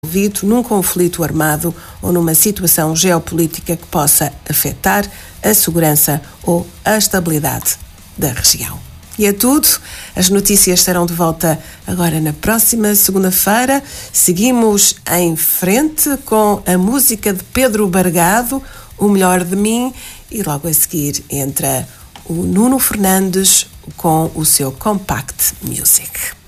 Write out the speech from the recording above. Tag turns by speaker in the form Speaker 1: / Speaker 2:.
Speaker 1: envolvido num conflito armado ou numa situação geopolítica que possa afetar a segurança ou a estabilidade da região. E é tudo. As notícias estarão de volta agora na próxima segunda-feira. Seguimos em frente com a música de Pedro Bargado, O Melhor de Mim, e logo a seguir entra o Nuno Fernandes com o seu Compact Music.